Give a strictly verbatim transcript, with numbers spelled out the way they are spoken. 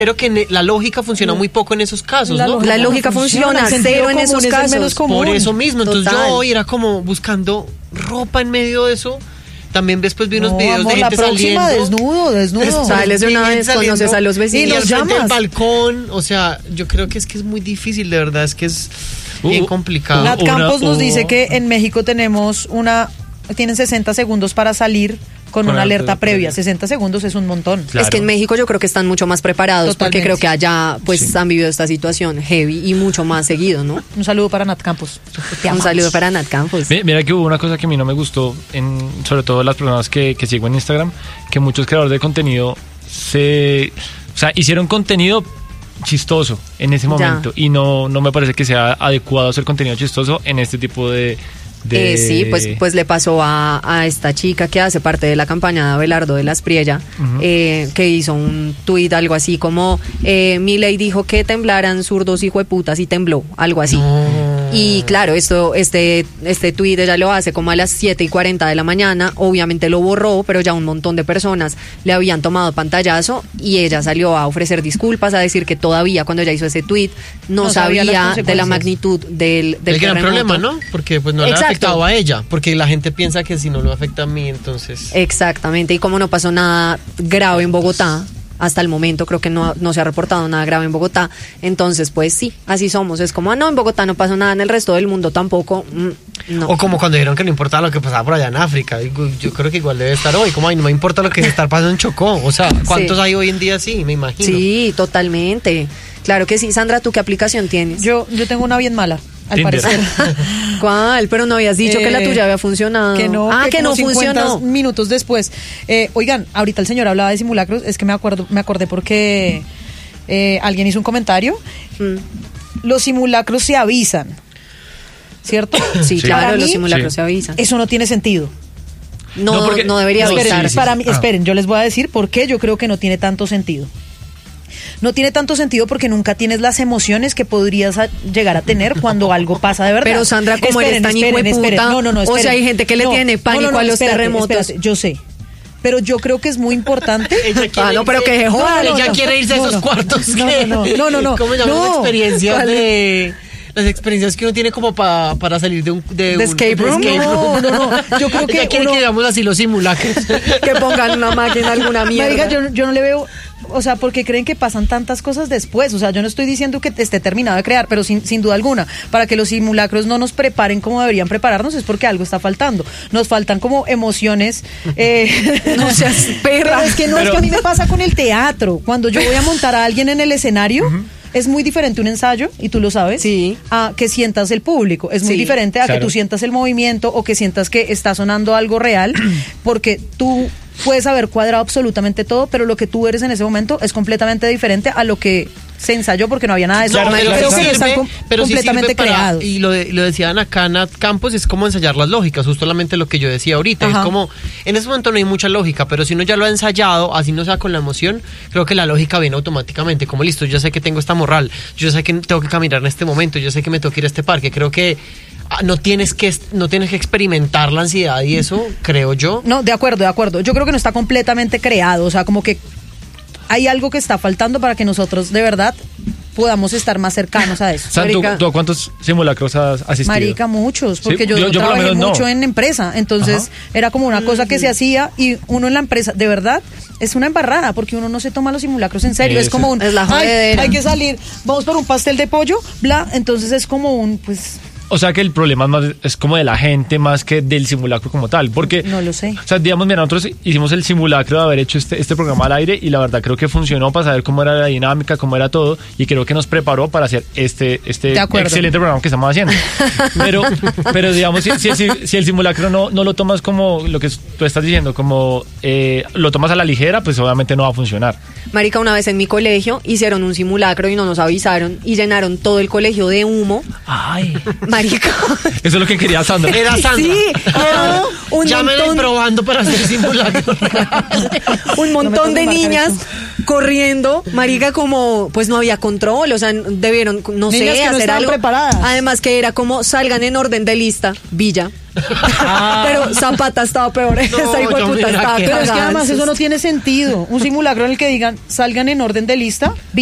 Pero que la lógica funciona muy poco en esos casos, la ¿no? Lógica la lógica funciona, funciona cero en esos casos. Por eso mismo, entonces Total. yo hoy era como buscando ropa en medio de eso. También después vi unos no, videos amor, de gente la próxima, saliendo. desnudo, desnudo. Sales de una vez, conoces a los vecinos. Y los llamas. llamas. El balcón, o sea, yo creo que es que es muy difícil, de verdad, es que es uh, bien complicado. Nat Campos una, nos uh, dice que en México tenemos una, tienen sesenta segundos para salir con, con una alerta previa. previa. sesenta segundos es un montón. Claro. Es que en México yo creo que están mucho más preparados. Totalmente. Porque creo que allá pues sí. han vivido esta situación heavy y mucho más seguido, ¿no? Un saludo para Nat Campos. Un saludo para Nat Campos. Mira que hubo una cosa que a mí no me gustó, en, sobre todo las personas que, que sigo en Instagram, que muchos creadores de contenido se, o sea, hicieron contenido chistoso en ese momento ya. y no, no me parece que sea adecuado hacer contenido chistoso en este tipo de... De... Eh, sí, pues, pues le pasó a, a esta chica que hace parte de la campaña de Abelardo de la Espriella, uh-huh. eh, que hizo un tuit algo así como eh, Milei dijo que temblaran zurdos hijueputas y tembló, algo así. No. Y claro, esto, este, este tuit ella lo hace como a las siete y cuarenta de la mañana, obviamente lo borró, pero ya un montón de personas le habían tomado pantallazo y ella salió a ofrecer disculpas, a decir que todavía cuando ella hizo ese tuit no, no sabía, sabía de la magnitud del, del el gran terremoto. problema, ¿no? Porque pues no Exacto. le ha afectado a ella, porque la gente piensa que si no lo afecta a mí, entonces... Exactamente, y como no pasó nada grave en Bogotá, hasta el momento creo que no, no se ha reportado nada grave en Bogotá, entonces pues sí, así somos, es como, ah no, en Bogotá no pasó nada, en el resto del mundo tampoco, mm, no. O como cuando dijeron que no importaba lo que pasaba por allá en África, yo creo que igual debe estar hoy, como, ay, no me importa lo que está pasando en Chocó, o sea, ¿cuántos sí. hay hoy en día así? Me imagino. Sí, totalmente, claro que sí. Sandra, ¿tú qué aplicación tienes? Yo, yo tengo una bien mala. Al Tinder. parecer. ¿Cuál? Pero no habías dicho eh, que la tuya había funcionado. Que no, ah, que, que no funcionó. Minutos después. Eh, oigan, ahorita el señor hablaba de simulacros, es que me acuerdo, me acordé porque eh, alguien hizo un comentario. Mm. Los simulacros se avisan, ¿cierto? Sí, sí. claro, mí, los simulacros sí. se avisan. Eso no tiene sentido. No, no, porque, no debería no, avisar. Sí, sí, para mí, ah. esperen, yo les voy a decir por qué yo creo que no tiene tanto sentido. No tiene tanto sentido porque nunca tienes las emociones que podrías a llegar a tener cuando algo pasa de verdad. Pero Sandra, como esperen, eres tan esperen, esperen, hijueputa, no, no, no, o sea, hay gente que le no, tiene pánico no, no, no, a los espérate, terremotos. Espérate, yo sé. Pero yo creo que es muy importante. Ah, no, pero que no, joder, ella no, quiere irse no, a esos no, cuartos. No, no, no, no, no, no. ¿Cómo llaman no, las experiencias ¿cuál? de las experiencias que uno tiene como pa, para salir de un de, ¿De un, escape room? De escape room? No, no, no. Yo creo que ella quiere uno... que digamos así los simulacros. Que pongan una máquina, alguna mierda. Marica, yo, yo no le veo, o sea, porque creen que pasan tantas cosas después. O sea, yo no estoy diciendo que esté terminado de crear, pero sin, sin duda alguna, para que los simulacros no nos preparen como deberían prepararnos, es porque algo está faltando. Nos faltan como emociones. Eh, no seas perra. Pero es que no, pero... es que a mí me pasa con el teatro. Cuando yo voy a montar a alguien en el escenario, uh-huh. es muy diferente un ensayo, y tú lo sabes, sí. a que sientas el público. Es muy sí, diferente a claro. que tú sientas el movimiento o que sientas que está sonando algo real, porque tú puedes haber cuadrado absolutamente todo, pero lo que tú eres en ese momento es completamente diferente a lo que se ensayó, porque no había nada de eso. Claro, pero pero que sí están sirve, com- pero sí completamente para, creados. Y lo, de, lo decían acá Nat Campos, es como ensayar las lógicas, justamente lo que yo decía ahorita. Ajá. Es como, en ese momento no hay mucha lógica, pero si uno ya lo ha ensayado, así no sea con la emoción, creo que la lógica viene automáticamente. Como listo, yo sé que tengo esta morral, yo sé que tengo que caminar en este momento, yo sé que me tengo que ir a este parque. Creo que no tienes que no tienes que experimentar la ansiedad y eso, creo yo. No, de acuerdo, de acuerdo. Yo creo que no está completamente creado, o sea, como que hay algo que está faltando para que nosotros de verdad podamos estar más cercanos a eso. Sam, ¿tú, ¿tú a cuántos simulacros has asistido? Marica, muchos, porque ¿Sí? yo, yo, yo trabajé mucho no. en empresa, entonces Ajá. era como una cosa que se hacía y uno en la empresa, de verdad, es una embarrada, porque uno no se toma los simulacros en serio, Eso. es como un, es la ay, jodedera. hay que salir, vamos por un pastel de pollo, bla, entonces es como un, pues... O sea que el problema más es como de la gente más que del simulacro como tal, porque... No lo sé. O sea, digamos, mira, nosotros hicimos el simulacro de haber hecho este, este programa al aire y la verdad creo que funcionó para saber cómo era la dinámica, cómo era todo, y creo que nos preparó para hacer este, este excelente programa que estamos haciendo. Pero, pero digamos, si, si, si, si el simulacro no, no lo tomas como lo que tú estás diciendo, como eh, lo tomas a la ligera, pues obviamente no va a funcionar. Marica, una vez en mi colegio hicieron un simulacro y no nos avisaron y llenaron todo el colegio de humo. Ay... Marica. Eso es lo que quería Sandra. Era Sandra. Sí, ah, un llámenme montón... probando para hacer simulacro. un montón no de niñas esto. corriendo, marica, como pues no había control, o sea, debieron, no niñas sé, que no hacer algo. Preparadas. Además que era como salgan en orden de lista, Villa. Ah. Pero Zapata estaba peor. No, esa hijo de puta estaba Pero es que además eso no tiene sentido. Un simulacro en el que digan salgan en orden de lista.